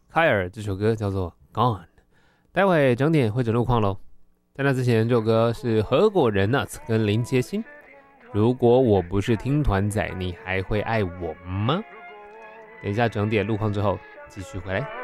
凯尔这首歌叫做 Gone。待会整点会整路况咯。在那之前，这首歌是何果仁 Nuts 跟林杰星。如果我不是听团仔，你还会爱我吗？等一下整点路况之后继续回来。